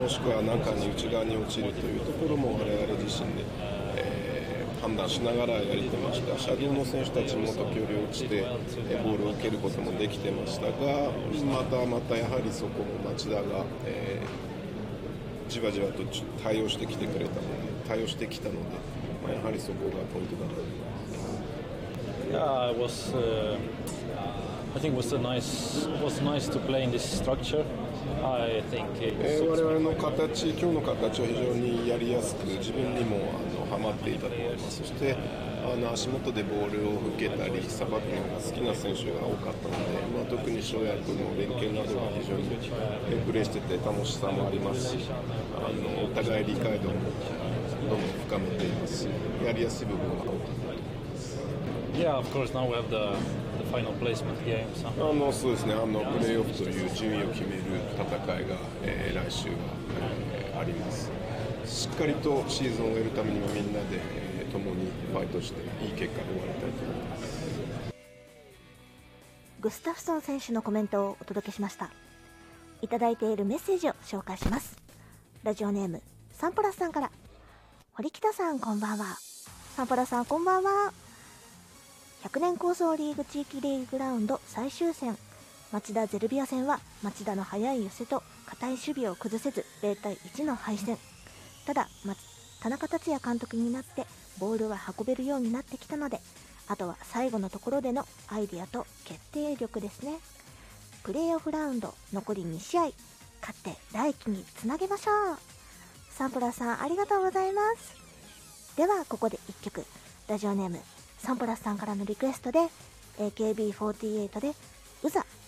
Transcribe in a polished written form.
もしくは中に内側に落ちるというところも我々自身で、判断しながらやりてました。シャドウの選手たちも時折落ちて、ボールを受けることもできてましたが、またやはりそこも町田が、じわじわと対応してきてくれたので、対応してきたので、やはりそこがポイントだと思います。 Yeah, I think it was nice to play in this structure. I think 我々の形、今日の形は非常にやりやすく、自分にもハマっていたと思います。そして足元でボールを受けたりさばくのが好きな選手が多かったので、特に翔也君の連携などが非常にプレーしてて楽しさもありますし、お互い理解度もどんどん深めていますし、やりやすい部分が多かったと思います。 Yeah, of course. Now we have the final placement games. そうですね。プレーオフという順位を決める戦いが、来週は、あります。しっかりとシーズンを終えるためにはみんなで、共にファイトしていい結果で終わりたいと思います。 グスタフソン選手のコメントをお届けしました。いただいているメッセージを紹介します。ラジオネームサンポラスさんから。堀北さんこんばんは。サンポラさんこんばんは。100年構想リーグ地域リーグラウンド最終戦、町田ゼルビア戦は町田の速い寄せと堅い守備を崩せず0対1の敗戦。ただ田中達也監督になってボールは運べるようになってきたので、あとは最後のところでのアイデアと決定力ですね。プレーオフラウンド残り2試合、勝って来季につなげましょう。サンプラさんありがとうございます。ではここで1曲、ラジオネームサンプラスさんからのリクエストで AKB48 でウザ